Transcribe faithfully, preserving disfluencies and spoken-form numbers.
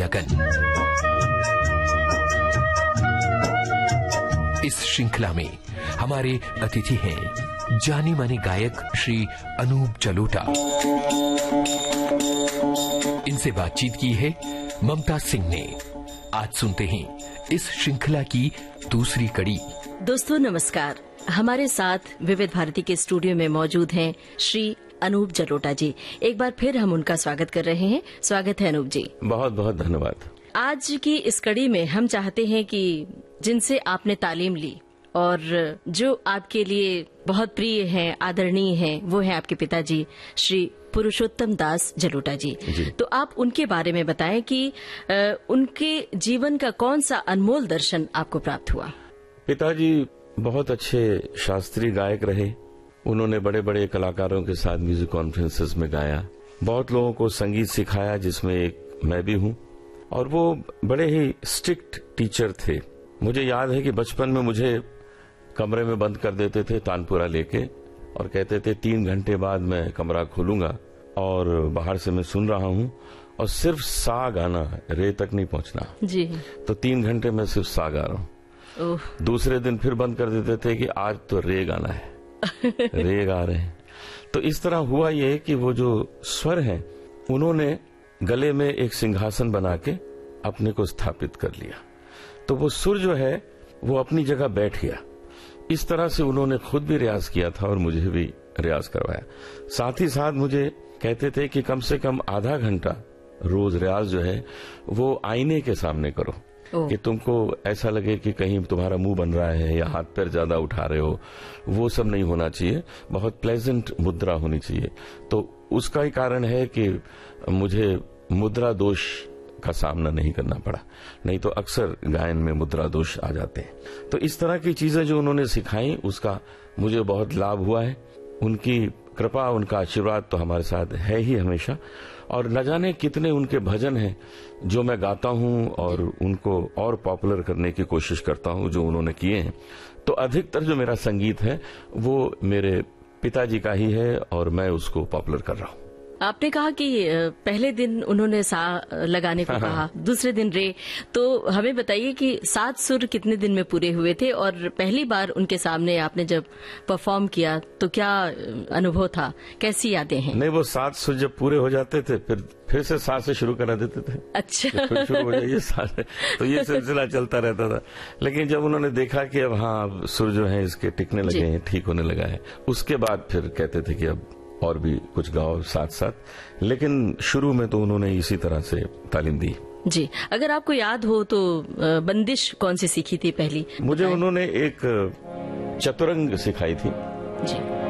लगन। इस श्रृंखला में हमारे अतिथि हैं जानी मानी गायक श्री अनूप जलोटा। इनसे बातचीत की है ममता सिंह ने। आज सुनते हैं इस श्रृंखला की दूसरी कड़ी। दोस्तों नमस्कार, हमारे साथ विविध भारती के स्टूडियो में मौजूद हैं श्री अनूप जलोटा जी। एक बार फिर हम उनका स्वागत कर रहे हैं। स्वागत है अनूप जी। बहुत बहुत धन्यवाद। आज की इस कड़ी में हम चाहते हैं कि जिनसे आपने तालीम ली और जो आपके लिए बहुत प्रिय हैं, आदरणीय हैं, वो हैं आपके पिताजी श्री पुरुषोत्तम दास जलोटा जी, जी। तो आप उनके बारे में बताएं कि आ, उनके जीवन का कौन सा अनमोल दर्शन आपको प्राप्त हुआ। पिताजी बहुत अच्छे शास्त्रीय गायक रहे। उन्होंने बड़े बड़े कलाकारों के साथ म्यूजिक कॉन्फ्रेंसेस में गाया, बहुत लोगों को संगीत सिखाया, जिसमें एक मैं भी हूँ। और वो बड़े ही स्ट्रिक्ट टीचर थे। मुझे याद है कि बचपन में मुझे कमरे में बंद कर देते थे तानपुरा लेके, और कहते थे तीन घंटे बाद मैं कमरा खोलूंगा और बाहर से मैं सुन रहा हूँ और सिर्फ सा गाना, रे तक नहीं पहुंचना जी। तो तीन घंटे में सिर्फ सा गा रहा हूँ। दूसरे दिन फिर बंद कर देते थे कि आज तो रे गाना है, रे गा रहे हैं। तो इस तरह हुआ ये कि वो जो स्वर हैं उन्होंने गले में एक सिंहासन बना के अपने को स्थापित कर लिया। तो वो सुर जो है वो अपनी जगह बैठ गया। इस तरह से उन्होंने खुद भी रियाज किया था और मुझे भी रियाज करवाया। साथ ही साथ मुझे कहते थे कि कम से कम आधा घंटा रोज रियाज जो है वो आईने के सामने करो, कि तुमको ऐसा लगे कि कहीं तुम्हारा मुंह बन रहा है या हाथ पैर ज्यादा उठा रहे हो, वो सब नहीं होना चाहिए। बहुत प्लेजेंट मुद्रा होनी चाहिए। तो उसका ही कारण है कि मुझे मुद्रा दोष का सामना नहीं करना पड़ा, नहीं तो अक्सर गायन में मुद्रा दोष आ जाते हैं। तो इस तरह की चीजें जो उन्होंने सिखाई उसका मुझे बहुत लाभ हुआ है। उनकी कृपा, उनका आशीर्वाद तो हमारे साथ है ही हमेशा। और न जाने कितने उनके भजन हैं जो मैं गाता हूं और उनको और पॉपुलर करने की कोशिश करता हूं, जो उन्होंने किए हैं। तो अधिकतर जो मेरा संगीत है वो मेरे पिताजी का ही है और मैं उसको पॉपुलर कर रहा हूं। आपने कहा कि पहले दिन उन्होंने सा लगाने को कहा, दूसरे दिन रे, तो हमें बताइए कि सात सुर कितने दिन में पूरे हुए थे और पहली बार उनके सामने आपने जब परफॉर्म किया तो क्या अनुभव था, कैसी यादें हैं? नहीं, वो सात सुर जब पूरे हो जाते थे फिर फिर से सात से शुरू करा देते थे। अच्छा। फिर शुरू हो जाइए सात, तो ये सिलसिला चलता रहता था। लेकिन जब उन्होंने देखा कि अब हाँ सुर जो है इसके टिकने लगे हैं, ठीक होने लगा है, उसके बाद फिर कहते थे कि अब और भी कुछ गाओ साथ साथ। लेकिन शुरू में तो उन्होंने इसी तरह से तालीम दी। जी, अगर आपको याद हो तो बंदिश कौन सी सीखी थी पहली? मुझे उन्होंने एक चतुरंग सिखाई थी। जी।